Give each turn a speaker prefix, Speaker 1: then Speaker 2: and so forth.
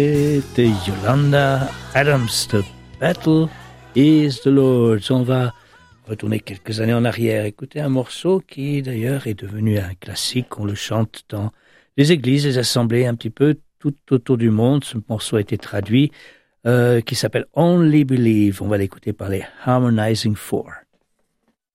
Speaker 1: de Yolanda Adams, The Battle is the Lord's. On va retourner quelques années en arrière, écouter un morceau qui d'ailleurs est devenu un classique. On le chante dans les églises, les assemblées un petit peu tout autour du monde. Ce morceau a été traduit qui s'appelle Only Believe. On va l'écouter par les Harmonizing Four.